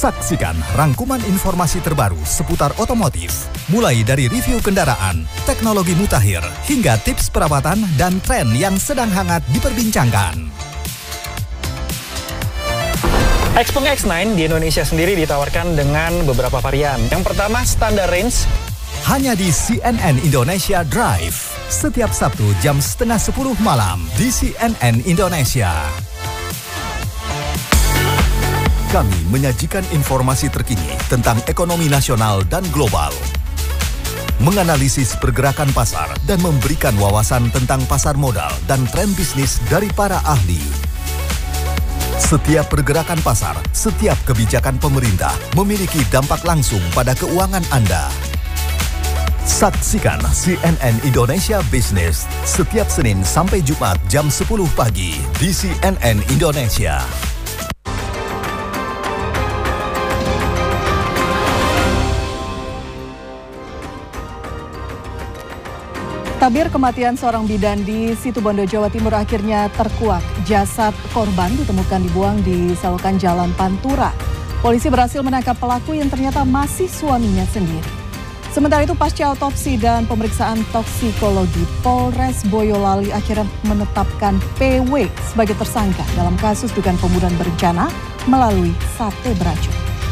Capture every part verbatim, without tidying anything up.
Saksikan rangkuman informasi terbaru seputar otomotif, mulai dari review kendaraan, teknologi mutakhir, hingga tips perawatan dan tren yang sedang hangat diperbincangkan. Xpeng X sembilan di Indonesia sendiri ditawarkan dengan beberapa varian. Yang pertama, standar range. Hanya di C N N Indonesia Drive, setiap Sabtu jam setengah sepuluh malam di C N N Indonesia. Kami menyajikan informasi terkini tentang ekonomi nasional dan global, menganalisis pergerakan pasar dan memberikan wawasan tentang pasar modal dan tren bisnis dari para ahli. Setiap pergerakan pasar, setiap kebijakan pemerintah memiliki dampak langsung pada keuangan Anda. Saksikan C N N Indonesia Business setiap Senin sampai Jumat jam sepuluh pagi di C N N Indonesia. Tabir kematian seorang bidan di Situbondo, Jawa Timur akhirnya terkuak. Jasad korban ditemukan dibuang di selokan Jalan Pantura. Polisi berhasil menangkap pelaku yang ternyata masih suaminya sendiri. Sementara itu pasca otopsi dan pemeriksaan toksikologi, Polres Boyolali akhirnya menetapkan P W sebagai tersangka dalam kasus dugaan pembunuhan berencana melalui sate beracun.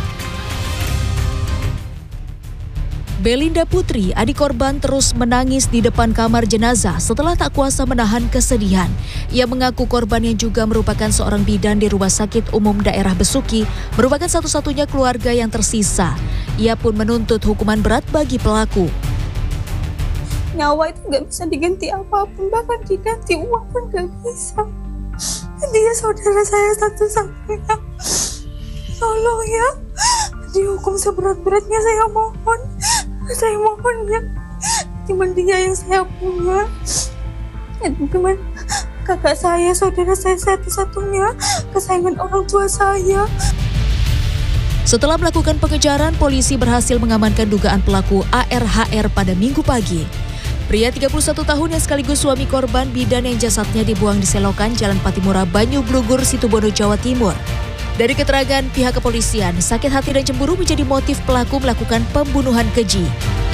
Belinda Putri, adik korban, terus menangis di depan kamar jenazah setelah tak kuasa menahan kesedihan. Ia mengaku korban yang juga merupakan seorang bidan di Rumah Sakit Umum Daerah Besuki merupakan satu-satunya keluarga yang tersisa. Ia pun menuntut hukuman berat bagi pelaku. Nyawa itu nggak bisa diganti apapun, bahkan diganti uang pun nggak bisa. Dia saudara saya satu-satunya. Tolong ya, dihukum seberat-beratnya, saya mohon. Saya mohon ya, cuman dia yang saya punya, cuman kakak saya, saudara saya satu-satunya, kesayangan orang tua saya. Setelah melakukan pengejaran, polisi berhasil mengamankan dugaan pelaku A R H R pada Minggu pagi. Pria tiga puluh satu tahun yang sekaligus suami korban bidan yang jasadnya dibuang di selokan Jalan Patimura, Banyu Blugur, Situbondo, Jawa Timur. Dari keterangan pihak kepolisian, sakit hati dan cemburu menjadi motif pelaku melakukan pembunuhan keji.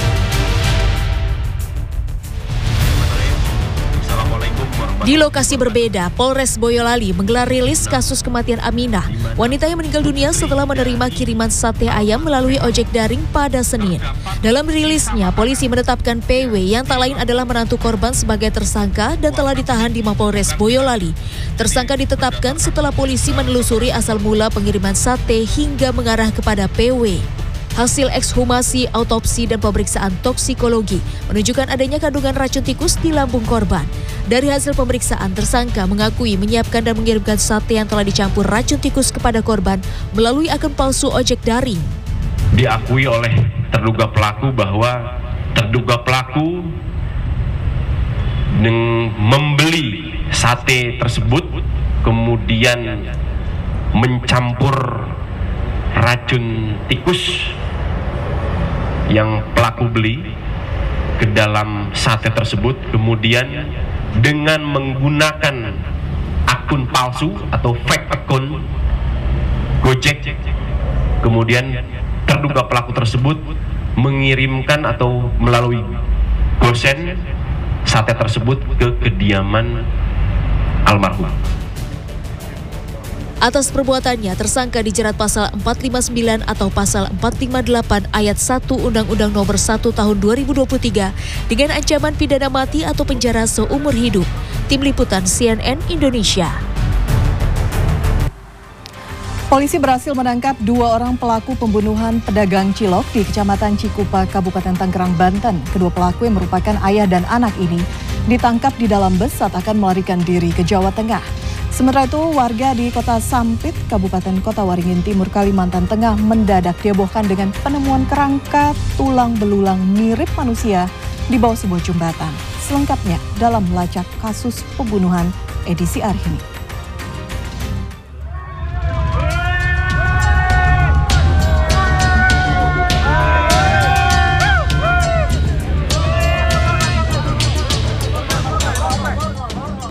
Di lokasi berbeda, Polres Boyolali menggelar rilis kasus kematian Aminah, wanita yang meninggal dunia setelah menerima kiriman sate ayam melalui ojek daring pada Senin. Dalam rilisnya, polisi menetapkan P W yang tak lain adalah menantu korban sebagai tersangka dan telah ditahan di Mapolres Boyolali. Tersangka ditetapkan setelah polisi menelusuri asal mula pengiriman sate hingga mengarah kepada P W. Hasil ekshumasi, autopsi, dan pemeriksaan toksikologi menunjukkan adanya kandungan racun tikus di lambung korban. Dari hasil pemeriksaan, tersangka mengakui menyiapkan dan mengirimkan sate yang telah dicampur racun tikus kepada korban melalui akun palsu ojek daring. Diakui oleh terduga pelaku bahwa terduga pelaku membeli sate tersebut, kemudian mencampur racun tikus yang pelaku beli ke dalam sate tersebut, kemudian dengan menggunakan akun palsu atau fake akun Gojek, kemudian terduga pelaku tersebut mengirimkan atau melalui gosen sate tersebut ke kediaman almarhum. Atas perbuatannya, tersangka dijerat pasal empat lima sembilan atau pasal empat lima delapan ayat satu Undang-Undang Nomor satu Tahun dua ribu dua puluh tiga dengan ancaman pidana mati atau penjara seumur hidup. Tim Liputan C N N Indonesia. Polisi berhasil menangkap dua orang pelaku pembunuhan pedagang cilok di Kecamatan Cikupa, Kabupaten Tangerang, Banten. Kedua pelaku yang merupakan ayah dan anak ini ditangkap di dalam bus saat akan melarikan diri ke Jawa Tengah. Sementara itu, warga di Kota Sampit, Kabupaten Kota Waringin Timur, Kalimantan Tengah mendadak dihebohkan dengan penemuan kerangka tulang belulang mirip manusia di bawah sebuah jembatan. Selengkapnya dalam melacak kasus pembunuhan edisi hari ini.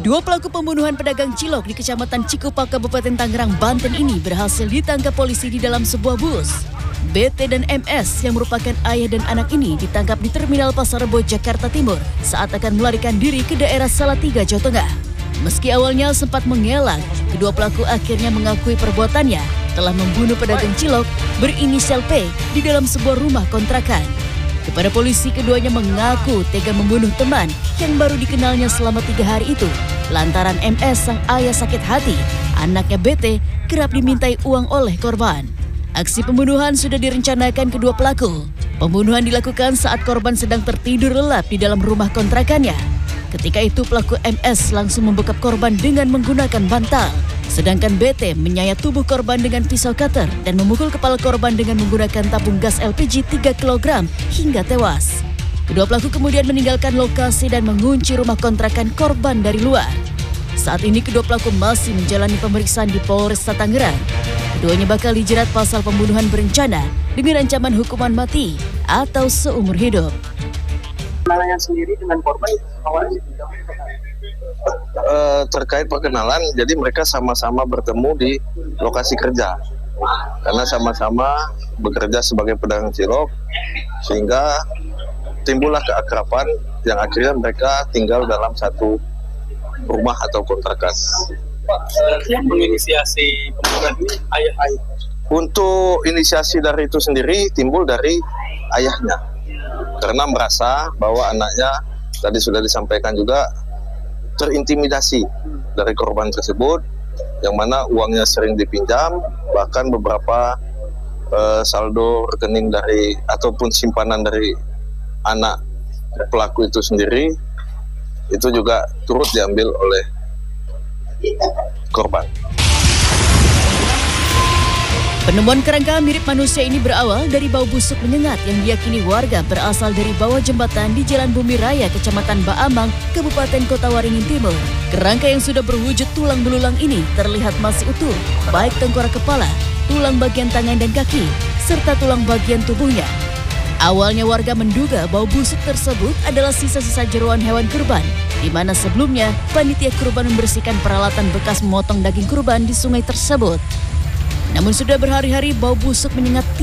Dua pelaku pembunuhan pedagang cilok di Kecamatan Cikupa, Kabupaten Tangerang, Banten ini berhasil ditangkap polisi di dalam sebuah bus. B T dan M S yang merupakan ayah dan anak ini ditangkap di Terminal Pasar Rebo, Jakarta Timur saat akan melarikan diri ke daerah Salatiga, Jawa Tengah. Meski awalnya sempat mengelak, kedua pelaku akhirnya mengakui perbuatannya telah membunuh pedagang cilok berinisial P di dalam sebuah rumah kontrakan. Kepada polisi, keduanya mengaku tega membunuh teman yang baru dikenalnya selama tiga hari itu. Lantaran M S sang ayah sakit hati, anaknya B T kerap dimintai uang oleh korban. Aksi pembunuhan sudah direncanakan kedua pelaku. Pembunuhan dilakukan saat korban sedang tertidur lelap di dalam rumah kontrakannya. Ketika itu pelaku M S langsung membekap korban dengan menggunakan bantal. Sedangkan B T menyayat tubuh korban dengan pisau cutter dan memukul kepala korban dengan menggunakan tabung gas L P G tiga kilogram hingga tewas. Kedua pelaku kemudian meninggalkan lokasi dan mengunci rumah kontrakan korban dari luar. Saat ini kedua pelaku masih menjalani pemeriksaan di Polresta Tangerang. Keduanya bakal dijerat pasal pembunuhan berencana dengan ancaman hukuman mati atau seumur hidup. Kenalannya sendiri dengan korban awalnya uh, terkait perkenalan, jadi mereka sama-sama bertemu di lokasi kerja karena sama-sama bekerja sebagai pedagang cilok, sehingga timbullah keakraban yang akhirnya mereka tinggal dalam satu rumah atau kontrakan. Pak, yang menginisiasi pembunuhan ini ayah-ayah. Untuk inisiasi dari itu sendiri timbul dari ayahnya, karena merasa bahwa anaknya tadi sudah disampaikan juga terintimidasi dari korban tersebut, yang mana uangnya sering dipinjam, bahkan beberapa eh, saldo rekening dari ataupun simpanan dari anak pelaku itu sendiri itu juga turut diambil oleh korban. Penemuan kerangka mirip manusia ini berawal dari bau busuk menyengat yang diyakini warga berasal dari bawah jembatan di Jalan Bumi Raya, Kecamatan Baamang, Kabupaten Kota Waringin Timur. Kerangka yang sudah berwujud tulang belulang ini terlihat masih utuh, baik tengkorak kepala, tulang bagian tangan dan kaki, serta tulang bagian tubuhnya. Awalnya warga menduga bau busuk tersebut adalah sisa-sisa jeroan hewan kurban, di mana sebelumnya panitia kurban membersihkan peralatan bekas memotong daging kurban di sungai tersebut. Namun sudah berhari-hari bau busuk menyengat